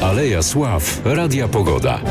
Aleja Sław Radia Pogoda.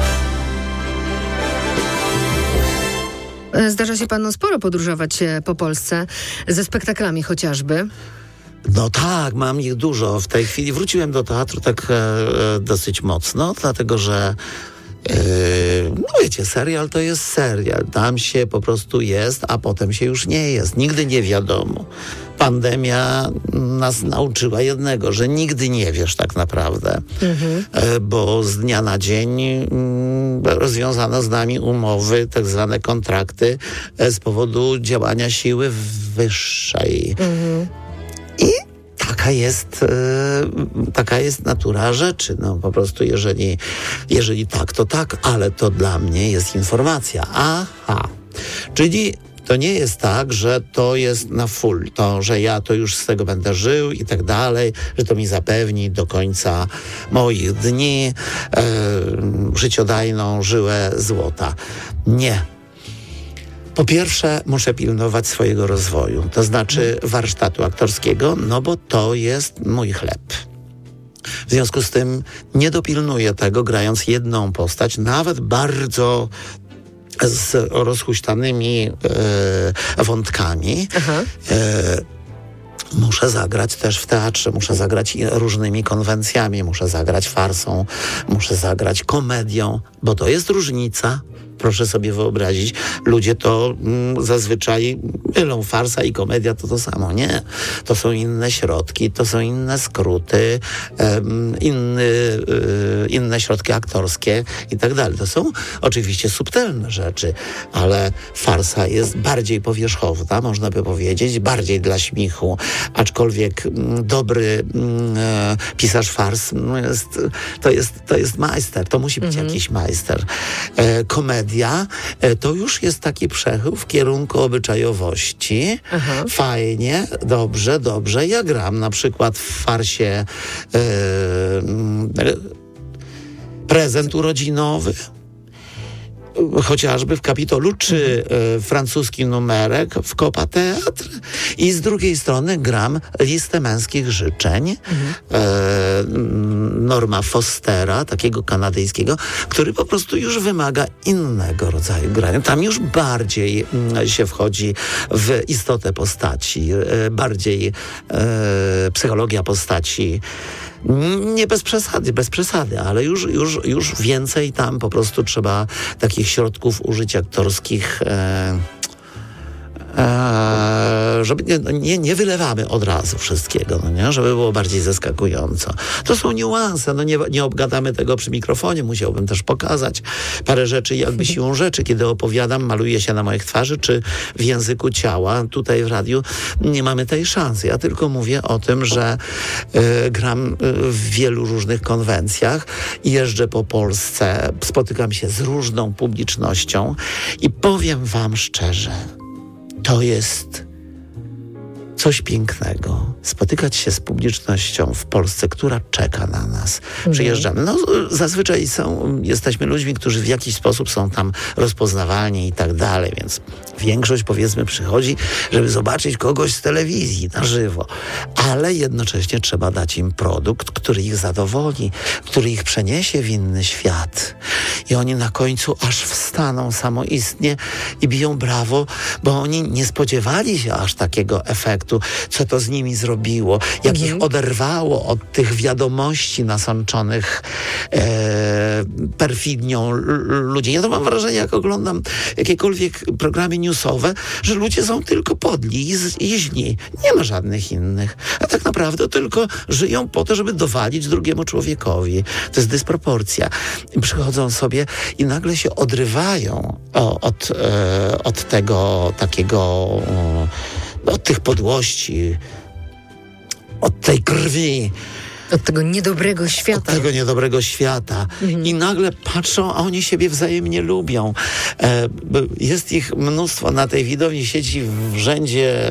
Zdarza się panu sporo podróżować po Polsce, ze spektaklami chociażby. No tak, mam ich dużo. W tej chwili wróciłem do teatru tak dosyć mocno, dlatego że no wiecie, serial to jest serial. Tam się po prostu jest, a potem się już nie jest. Nigdy nie wiadomo. Pandemia nas nauczyła jednego, że nigdy nie wiesz tak naprawdę. Bo z dnia na dzień rozwiązano z nami umowy, tak zwane kontrakty z powodu działania siły wyższej. I taka jest natura rzeczy. No po prostu jeżeli tak, to tak, ale to dla mnie jest informacja. Aha. Czyli to nie jest tak, że to jest na full, to, że ja to już z tego będę żył i tak dalej, że to mi zapewni do końca moich dni życiodajną żyłę złota. Nie. Po pierwsze, muszę pilnować swojego rozwoju, to znaczy warsztatu aktorskiego, no bo to jest mój chleb. W związku z tym nie dopilnuję tego, grając jedną postać, nawet bardzo z rozhuśtanymi wątkami. Muszę zagrać też w teatrze, muszę zagrać różnymi konwencjami, muszę zagrać farsą, muszę zagrać komedią, bo to jest różnica. Proszę sobie wyobrazić, ludzie to zazwyczaj mylą, farsa i komedia to samo. Nie, to są inne środki, to są inne skróty, inne środki aktorskie i tak dalej. To są oczywiście subtelne rzeczy, ale farsa jest bardziej powierzchowna, można by powiedzieć, bardziej dla śmiechu, aczkolwiek dobry pisarz fars to jest majster, to musi być jakiś majster. Komedia to już jest taki przechył w kierunku obyczajowości. Fajnie, dobrze. Ja gram na przykład w farsie prezent urodzinowy, chociażby w Kapitolu, czy francuski numerek w Copa Teatr i z drugiej strony gram listę męskich życzeń Norma Fostera, takiego kanadyjskiego, który po prostu już wymaga innego rodzaju grania. Tam już bardziej się wchodzi w istotę postaci, bardziej psychologia postaci. Nie bez przesady, ale już więcej tam po prostu trzeba takich środków użyć aktorskich, żeby nie wylewamy od razu wszystkiego, no nie? Żeby było bardziej zaskakująco. To są niuanse, nie obgadamy tego przy mikrofonie, musiałbym też pokazać parę rzeczy, jakby siłą rzeczy, kiedy opowiadam, maluje się na moich twarzy, czy w języku ciała. Tutaj w radiu nie mamy tej szansy. Ja tylko mówię o tym, że gram w wielu różnych konwencjach, jeżdżę po Polsce, spotykam się z różną publicznością i powiem wam szczerze, to jest coś pięknego. Spotykać się z publicznością w Polsce, która czeka na nas. Przyjeżdżamy. No, zazwyczaj jesteśmy ludźmi, którzy w jakiś sposób są tam rozpoznawalni i tak dalej, więc większość, powiedzmy, przychodzi, żeby zobaczyć kogoś z telewizji na żywo. Ale jednocześnie trzeba dać im produkt, który ich zadowoli, który ich przeniesie w inny świat. I oni na końcu aż wstaną samoistnie i biją brawo, bo oni nie spodziewali się aż takiego efektu, co to z nimi zrobiło, jak ich oderwało od tych wiadomości nasączonych perfidnią ludzi. Ja to mam wrażenie, jak oglądam jakiekolwiek programy newsowe, że ludzie są tylko podli i źli. Nie ma żadnych innych. A tak naprawdę tylko żyją po to, żeby dowalić drugiemu człowiekowi. To jest dysproporcja. I przychodzą sobie i nagle się odrywają od tego takiego, od tych podłości, od tej krwi. Od tego niedobrego świata. Od tego niedobrego świata. I nagle patrzą, a oni siebie wzajemnie lubią. Jest ich mnóstwo na tej widowni, siedzi w rzędzie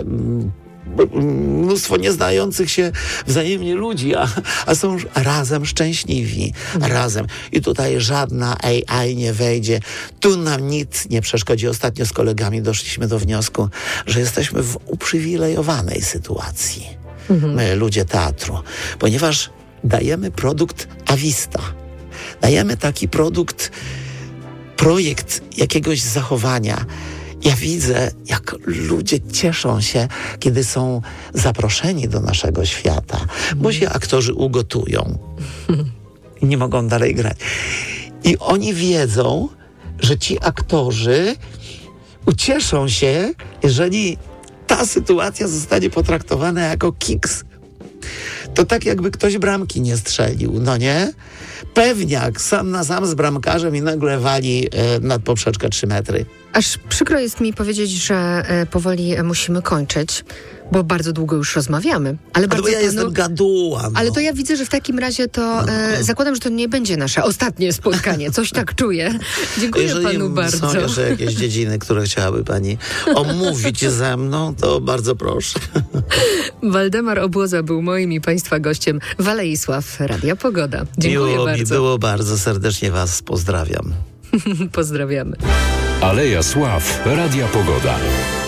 mnóstwo nieznających się wzajemnie ludzi, a są razem szczęśliwi. Razem. I tutaj żadna AI nie wejdzie. Tu nam nic nie przeszkodzi. Ostatnio z kolegami doszliśmy do wniosku, że jesteśmy w uprzywilejowanej sytuacji. My, ludzie teatru. Ponieważ dajemy produkt a vista. Dajemy taki projekt jakiegoś zachowania. Ja widzę, jak ludzie cieszą się, kiedy są zaproszeni do naszego świata, bo się aktorzy ugotują i nie mogą dalej grać. I oni wiedzą, że ci aktorzy ucieszą się, jeżeli ta sytuacja zostanie potraktowana jako kiks. To tak jakby ktoś bramki nie strzelił, no nie? Pewniak sam na sam z bramkarzem i nagle wali nad poprzeczkę 3 metry. Aż przykro jest mi powiedzieć, że powoli musimy kończyć, bo bardzo długo już rozmawiamy. Ale bardzo bo ja jestem gaduła. No. Ale to ja widzę, że w takim razie to zakładam, że to nie będzie nasze ostatnie spotkanie. Coś tak czuję. Dziękuję panu bardzo. Jeżeli są jeszcze jakieś dziedziny, które chciałaby pani omówić ze mną, to bardzo proszę. Waldemar Obłoza był moim i państwa gościem w Alei Sław Radia Pogoda. Dziękuję Miło bardzo. mi było bardzo. Serdecznie was pozdrawiam. Pozdrawiamy. Aleja Sław Radia Pogoda.